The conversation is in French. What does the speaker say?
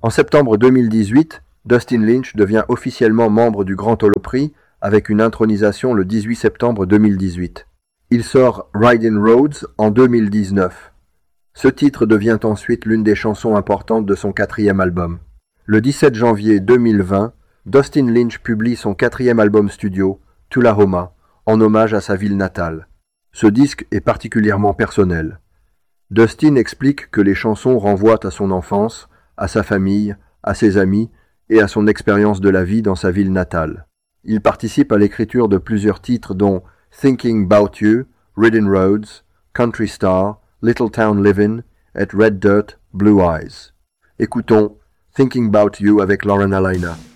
En septembre 2018, Dustin Lynch devient officiellement membre du Grand Ole Opry avec une intronisation le 18 septembre 2018. Il sort Riding Roads en 2019. Ce titre devient ensuite l'une des chansons importantes de son 4e album. Le 17 janvier 2020, Dustin Lynch publie son 4e album studio, Tullahoma, en hommage à sa ville natale. Ce disque est particulièrement personnel. Dustin explique que les chansons renvoient à son enfance, à sa famille, à ses amis et à son expérience de la vie dans sa ville natale. Il participe à l'écriture de plusieurs titres dont Thinking About You, Riding Roads, Country Star, Little Town Livin' et Red Dirt, Blue Eyes. Écoutons Thinking About You avec Lauren Alaina.